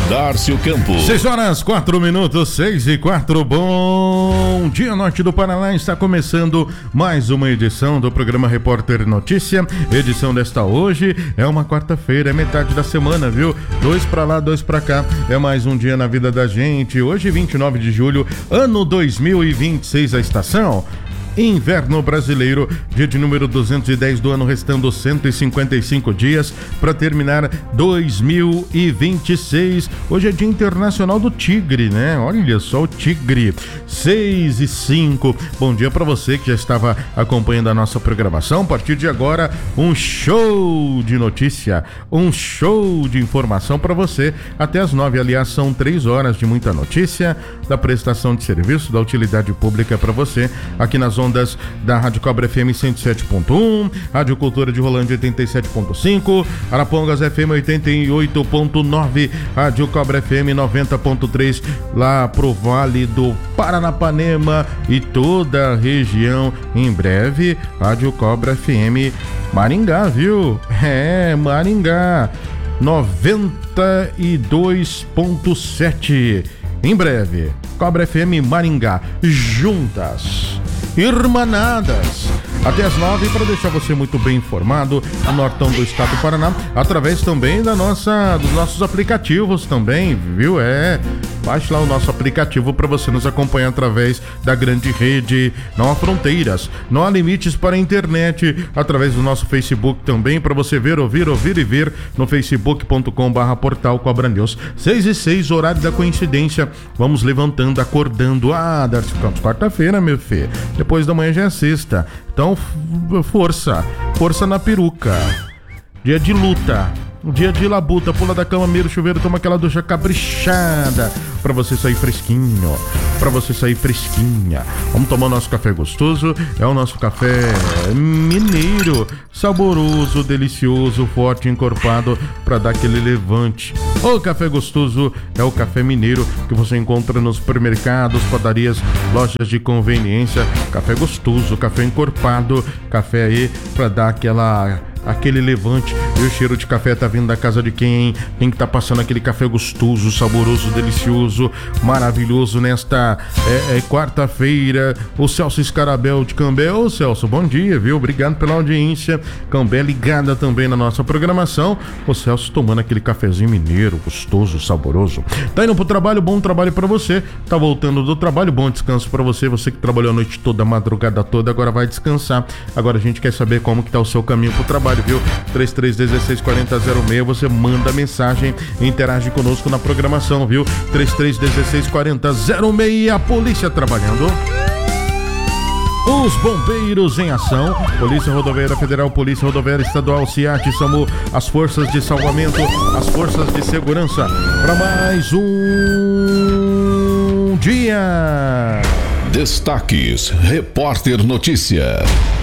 Darcio Campos. 6:04, 6:04. Bom dia, norte do Paraná. Está começando mais uma edição do programa Repórter Notícia. Edição desta hoje é uma quarta-feira, é metade da semana, viu? 2 pra lá, 2 pra cá. É mais um dia na vida da gente. Hoje, 29 de julho, ano 2026, a estação Inverno Brasileiro, dia de número 210 do ano, restando 155 dias para terminar 2026. Hoje é Dia Internacional do Tigre, né? Olha só o tigre. 6:05. Bom dia para você que já estava acompanhando a nossa programação. A partir de agora, um show de notícia, um show de informação para você até as 9. Aliás, são 3 horas de muita notícia, da prestação de serviço, da utilidade pública para você aqui nas ondas da Rádio Cobra FM 107.1, Rádio Cultura de Rolândia 87.5, Arapongas FM 88.9, Rádio Cobra FM 90.3, lá pro Vale do Paranapanema e toda a região. Em breve, Rádio Cobra FM Maringá, viu? Maringá 92.7. Em breve, Cobra FM Maringá, juntas, irmanadas, até as 9, para deixar você muito bem informado no nortão do estado do Paraná, através também dos nossos aplicativos também, viu? Baixe lá o nosso aplicativo para você nos acompanhar através da grande rede. Não há fronteiras, não há limites para a internet, através do nosso Facebook também, para você ver, ouvir e ver no facebook.com/portal Cobra News. 6:06, horário da coincidência. Vamos levantando, acordando. Darcio Campos, quarta-feira, meu filho. Depois da manhã já é sexta. Então, força na peruca. Dia de luta. Dia de labuta, pula da cama, mira o chuveiro, toma aquela ducha caprichada pra você sair fresquinho, pra você sair fresquinha. Vamos tomar o nosso café gostoso, é o nosso café mineiro, saboroso, delicioso, forte, encorpado, pra dar aquele levante. O café gostoso é o café mineiro que você encontra nos supermercados, padarias, lojas de conveniência. Café gostoso, café encorpado, café aí pra dar aquele levante. E o cheiro de café tá vindo da casa de quem? Quem que tá passando aquele café gostoso, saboroso, delicioso, maravilhoso nesta quarta-feira? O Celso Scarabel de Cambé. Ô Celso, bom dia, viu? Obrigado pela audiência. Cambé ligada também na nossa programação. O Celso tomando aquele cafezinho mineiro, gostoso, saboroso. Tá indo pro trabalho? Bom trabalho pra você. Tá voltando do trabalho? Bom descanso pra você. Você que trabalhou a noite toda, a madrugada toda, agora vai descansar. Agora a gente quer saber como que tá o seu caminho pro trabalho, viu? 33164006, você manda mensagem e interage conosco na programação, viu? 33164006, a polícia trabalhando. Os bombeiros em ação, Polícia Rodoviária Federal, Polícia Rodoviária Estadual, CIAT, SAMU, as forças de salvamento, as forças de segurança, para mais um dia. Destaques, Repórter Notícia.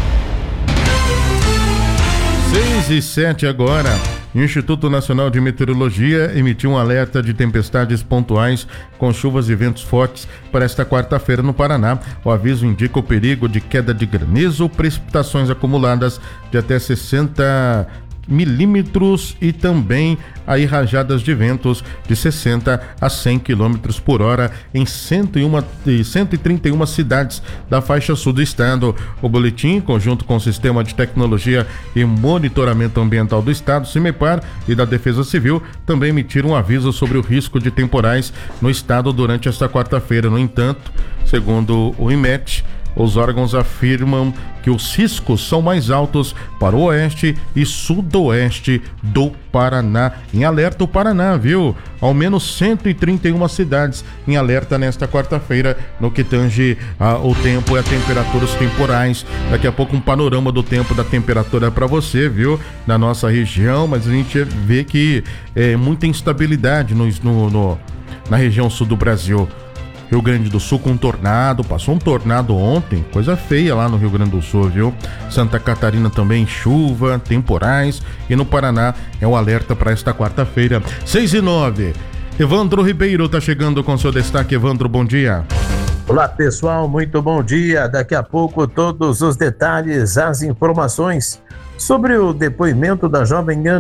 6:07 agora. O Instituto Nacional de Meteorologia emitiu um alerta de tempestades pontuais com chuvas e ventos fortes para esta quarta-feira no Paraná. O aviso indica o perigo de queda de granizo, precipitações acumuladas de até 60 milímetros e também aí rajadas de ventos de 60 a 100 km por hora em 131 cidades da faixa sul do estado. O boletim, em conjunto com o Sistema de Tecnologia e Monitoramento Ambiental do Estado, CIMEPAR, e da Defesa Civil, também emitiram um aviso sobre o risco de temporais no estado durante esta quarta-feira. No entanto, segundo o IMET, os órgãos afirmam que os riscos são mais altos para o oeste e sudoeste do Paraná. Em alerta o Paraná, viu? Ao menos 131 cidades em alerta nesta quarta-feira no que tange o tempo e a temperatura, os temporais. Daqui a pouco um panorama do tempo, da temperatura para você, viu? Na nossa região, mas a gente vê que é muita instabilidade na região sul do Brasil. Rio Grande do Sul com tornado, passou um tornado ontem, coisa feia lá no Rio Grande do Sul, viu? Santa Catarina também, chuva, temporais, e no Paraná é o alerta para esta quarta-feira. 6:09. Evandro Ribeiro tá chegando com seu destaque. Evandro, bom dia. Olá pessoal, muito bom dia. Daqui a pouco todos os detalhes, as informações sobre o depoimento da jovem Ana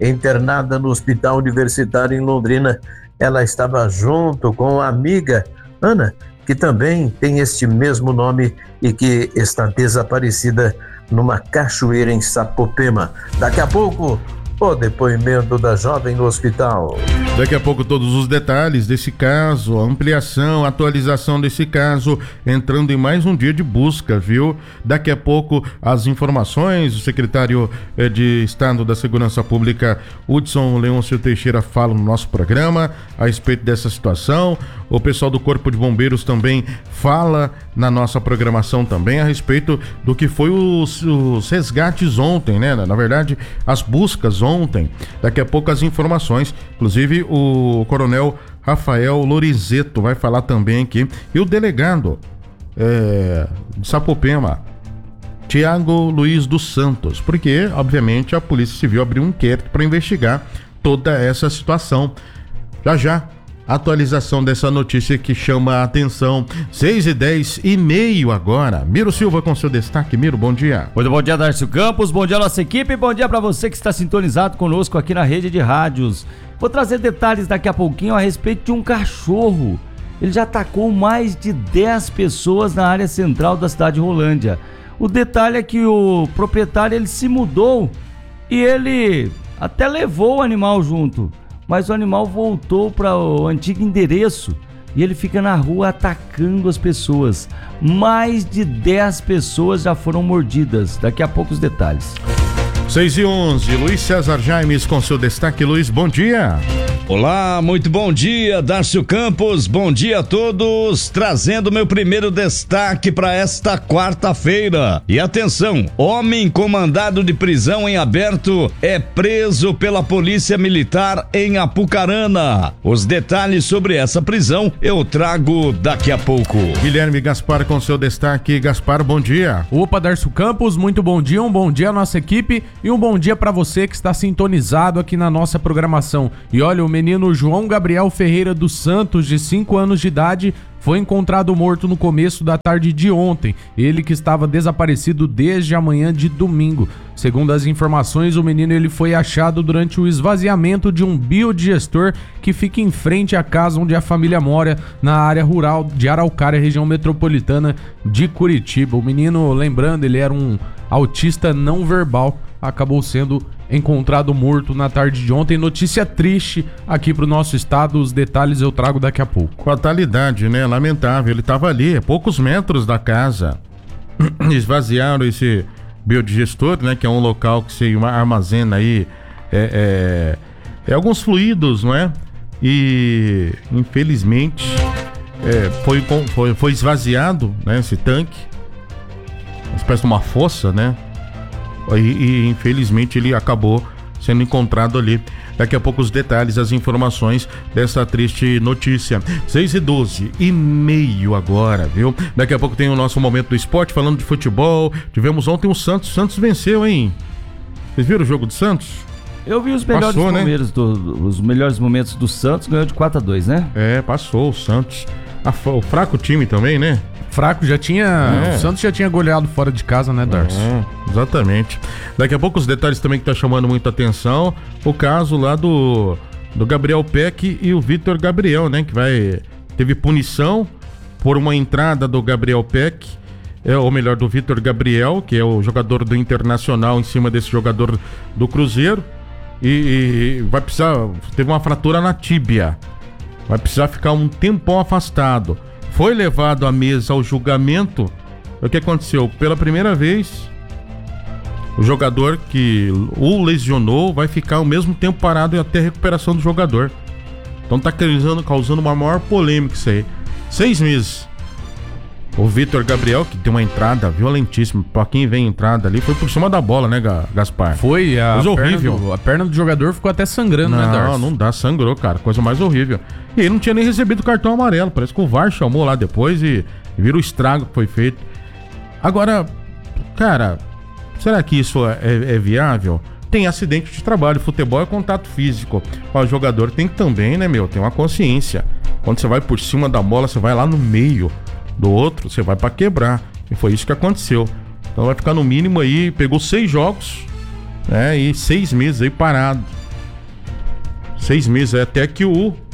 internada no Hospital Universitário em Londrina. Ela estava junto com a amiga Ana, que também tem este mesmo nome e que está desaparecida numa cachoeira em Sapopema. Daqui a pouco, o depoimento da jovem no hospital. Daqui a pouco todos os detalhes desse caso, ampliação, atualização desse caso, entrando em mais um dia de busca, viu? Daqui a pouco as informações, o secretário de Estado da Segurança Pública, Hudson Leôncio Teixeira, fala no nosso programa a respeito dessa situação. O pessoal do Corpo de Bombeiros também fala na nossa programação também a respeito do que foi os resgates ontem, né? Na verdade, as buscas ontem. Daqui a pouco as informações, inclusive o coronel Rafael Lorenzetto vai falar também aqui, e o delegado de Sapopema, Tiago Luiz dos Santos, porque obviamente a Polícia Civil abriu um inquérito para investigar toda essa situação. Já atualização dessa notícia que chama a atenção. 6h10 agora. Miro Silva com seu destaque. Miro, bom dia. Muito bom dia, Darcio Campos, bom dia nossa equipe, bom dia para você que está sintonizado conosco aqui na rede de rádios. Vou trazer detalhes daqui a pouquinho a respeito de um cachorro. Ele já atacou mais de 10 pessoas na área central da cidade de Rolândia. O detalhe é que o proprietário ele se mudou e ele até levou o animal junto, mas o animal voltou para o antigo endereço e ele fica na rua atacando as pessoas. Mais de 10 pessoas já foram mordidas. Daqui a pouco os detalhes. 6h11, Luiz César Jaimes com seu destaque. Luiz, bom dia. Olá, muito bom dia, Darcio Campos, bom dia a todos, trazendo meu primeiro destaque para esta quarta-feira. E atenção, homem com mandado de prisão em aberto é preso pela Polícia Militar em Apucarana. Os detalhes sobre essa prisão eu trago daqui a pouco. Guilherme Gaspar com seu destaque. Gaspar, bom dia. Opa, Darcio Campos, muito bom dia, um bom dia à nossa equipe e um bom dia para você que está sintonizado aqui na nossa programação. E olha, o menino João Gabriel Ferreira dos Santos, de 5 anos de idade, foi encontrado morto no começo da tarde de ontem. Ele que estava desaparecido desde a manhã de domingo. Segundo as informações, o menino ele foi achado durante o esvaziamento de um biodigestor que fica em frente à casa onde a família mora, na área rural de Araucária, região metropolitana de Curitiba. O menino, lembrando, ele era um autista não verbal, acabou sendo encontrado morto na tarde de ontem. Notícia triste aqui pro nosso estado, os detalhes eu trago daqui a pouco. Fatalidade, né? Lamentável, ele estava ali, a poucos metros da casa. Esvaziaram esse biodigestor, né? Que é um local que se armazena aí alguns fluidos, não é? E infelizmente foi esvaziado, né? Esse tanque, uma espécie de uma fossa, né? E infelizmente ele acabou sendo encontrado ali. Daqui a pouco os detalhes, as informações dessa triste notícia. 6h12 agora, viu? Daqui a pouco tem o nosso momento do esporte, falando de futebol. Tivemos ontem o Santos venceu, hein? Vocês viram o jogo do Santos? Eu vi os melhores os melhores momentos do Santos, ganhou de 4-2, né? Passou o Santos. O fraco time também, né? Fraco, o Santos já tinha goleado fora de casa, né, Darcio? Exatamente. Daqui a pouco os detalhes também que tá chamando muita atenção, o caso lá do Gabriel Peck e o Vitor Gabriel, né, que teve punição por uma entrada do Gabriel Peck, ou melhor, do Vitor Gabriel, que é o jogador do Internacional, em cima desse jogador do Cruzeiro, e vai precisar, teve uma fratura na tíbia, vai precisar ficar um tempão afastado. Foi levado à mesa ao julgamento. O que aconteceu? Pela primeira vez, o jogador que o lesionou vai ficar o mesmo tempo parado até a recuperação do jogador. Então tá causando uma maior polêmica isso aí. 6 meses. O Vitor Gabriel, que deu uma entrada violentíssima, pra quem vem entrada ali, foi por cima da bola, né, Gaspar? Foi, horrível. A perna do jogador ficou até sangrando, né, Darcio? Não dá, sangrou, cara, coisa mais horrível. E ele não tinha nem recebido o cartão amarelo, parece que o VAR chamou lá depois e viram o estrago que foi feito. Agora, cara, será que isso é viável? Tem acidente de trabalho, futebol é contato físico. O jogador tem que também, né, ter uma consciência. Quando você vai por cima da bola, você vai lá no meio do outro, você vai pra quebrar. E foi isso que aconteceu. Então vai ficar no mínimo aí, pegou 6 jogos, né? E 6 meses aí parado. 6 meses, até que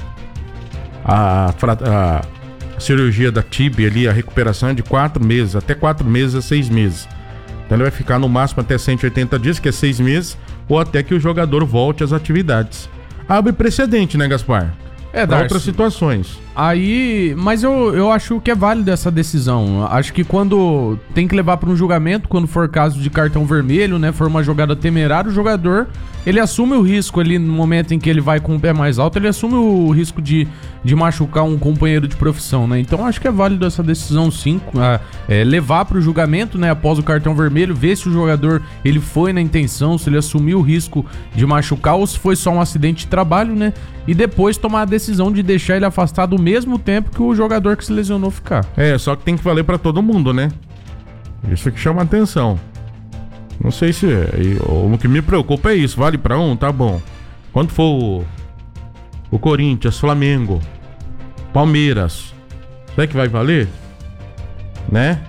a cirurgia da tíbia ali, a recuperação é de 4 meses, até 4 meses a 6 meses. Então ele vai ficar no máximo até 180 dias, que é 6 meses, ou até que o jogador volte às atividades. Abre precedente, né, Gaspar? Para outras situações. Aí, mas eu acho que é válido essa decisão. Acho que quando tem que levar para um julgamento, quando for caso de cartão vermelho, né, for uma jogada temerária, o jogador, ele assume o risco ali no momento em que ele vai com o pé mais alto, ele assume o risco de machucar um companheiro de profissão, né? Então acho que é válido essa decisão, sim, levar para o julgamento, né, após o cartão vermelho, ver se o jogador ele foi na intenção, se ele assumiu o risco de machucar ou se foi só um acidente de trabalho, né? E depois tomar a decisão de deixar ele afastado ao mesmo tempo que o jogador que se lesionou ficar. Só que tem que valer pra todo mundo, né? Isso que chama atenção. Não sei se... O que me preocupa é isso. Vale pra um? Tá bom. Quando for o Corinthians, Flamengo, Palmeiras, será que vai valer? Né?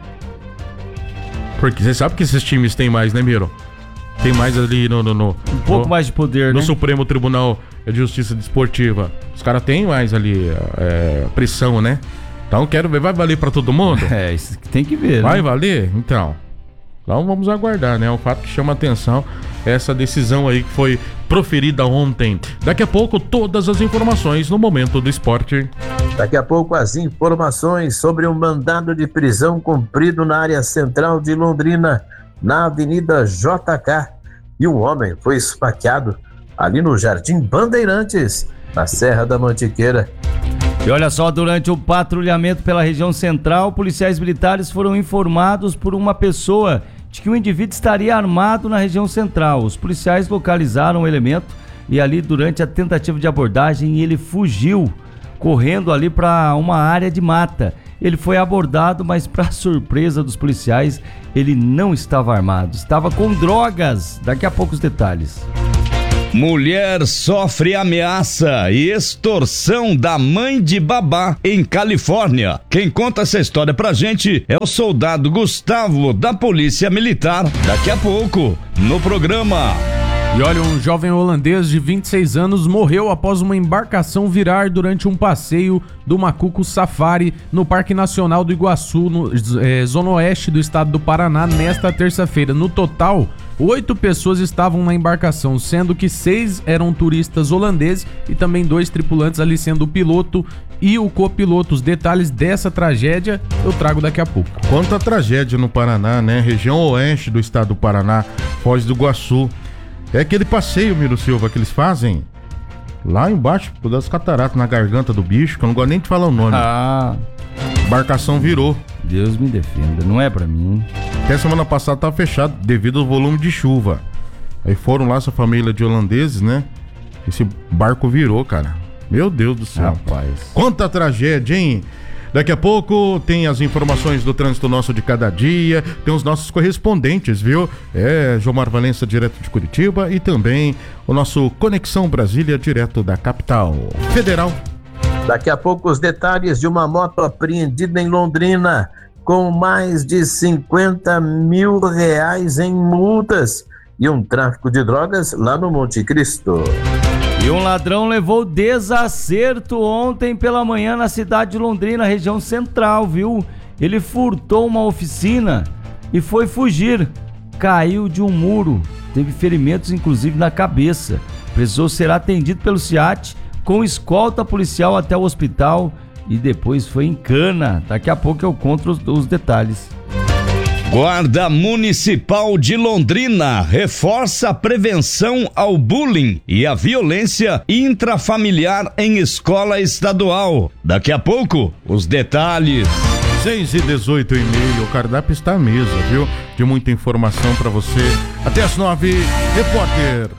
Porque você sabe que esses times têm mais, né, Miro? Tem mais ali no pouco mais de poder, no né? Supremo Tribunal de Justiça Desportiva. Os caras têm mais ali pressão, né? Então quero ver, vai valer pra todo mundo? Isso que tem que ver, Vai né? valer? Então vamos aguardar, né? O fato que chama atenção é essa decisão aí que foi proferida ontem. Daqui a pouco todas as informações no Momento do Esporte. Daqui a pouco as informações sobre um mandado de prisão cumprido na área central de Londrina, na Avenida JK. E um homem foi esfaqueado ali no Jardim Bandeirantes, na Serra da Mantiqueira. E olha só, durante o patrulhamento pela região central, policiais militares foram informados por uma pessoa de que o indivíduo estaria armado na região central. Os policiais localizaram o elemento e ali durante a tentativa de abordagem ele fugiu, correndo ali para uma área de mata. Ele foi abordado, mas para surpresa dos policiais, ele não estava armado, estava com drogas. Daqui a pouco os detalhes. Mulher sofre ameaça e extorsão da mãe de babá em Califórnia. Quem conta essa história pra gente é o soldado Gustavo da Polícia Militar. Daqui a pouco, no programa. E olha, um jovem holandês de 26 anos morreu após uma embarcação virar durante um passeio do Macuco Safari no Parque Nacional do Iguaçu, zona oeste do estado do Paraná, nesta terça-feira. No total, 8 pessoas estavam na embarcação, sendo que 6 eram turistas holandeses e também 2 tripulantes, ali sendo o piloto e o copiloto. Os detalhes dessa tragédia eu trago daqui a pouco. Quanta tragédia no Paraná, né? Região oeste do estado do Paraná, Foz do Iguaçu. É aquele passeio, Miro Silva, que eles fazem lá embaixo das cataratas, na garganta do bicho, que eu não gosto nem de falar o nome. Embarcação virou. Deus me defenda, não é pra mim. Até semana passada tava fechado devido ao volume de chuva. Aí foram lá essa família de holandeses, né? Esse barco virou, cara. Meu Deus do céu. Rapaz. Quanta tragédia, hein? Daqui a pouco tem as informações do trânsito nosso de cada dia, tem os nossos correspondentes, viu? Jomar Valença, direto de Curitiba, e também o nosso Conexão Brasília, direto da capital federal. Daqui a pouco os detalhes de uma moto apreendida em Londrina, com mais de 50 mil reais em multas e um tráfico de drogas lá no Monte Cristo. E um ladrão levou desacerto ontem pela manhã na cidade de Londrina, região central, viu? Ele furtou uma oficina e foi fugir. Caiu de um muro, teve ferimentos inclusive na cabeça. Precisou ser atendido pelo SEAT com escolta policial até o hospital e depois foi em cana. Daqui a pouco eu conto os detalhes. Guarda Municipal de Londrina reforça a prevenção ao bullying e à violência intrafamiliar em escola estadual. Daqui a pouco, os detalhes. 6h18 o cardápio está à mesa, viu? De muita informação para você. Até as 9, repórter.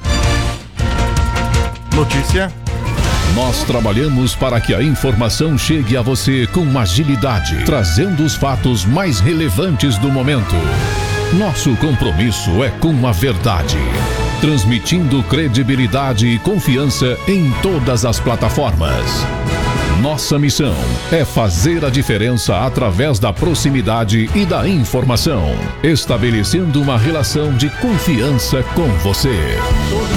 Notícia. Nós trabalhamos para que a informação chegue a você com agilidade, trazendo os fatos mais relevantes do momento. Nosso compromisso é com a verdade, transmitindo credibilidade e confiança em todas as plataformas. Nossa missão é fazer a diferença através da proximidade e da informação, estabelecendo uma relação de confiança com você.